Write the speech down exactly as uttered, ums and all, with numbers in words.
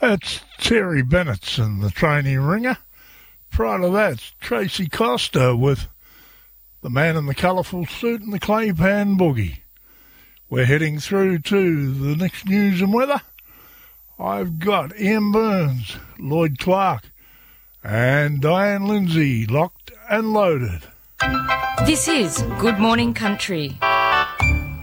That's Terry Bennett and the Trainee Ringer. Prior to that, it's Tracy Costa with the Man in the Colourful Suit and the Claypan Boogie. We're heading through to the next news and weather. I've got Ian Burns, Lloyd Clark, and Diane Lindsay locked and loaded. This is Good Morning Country.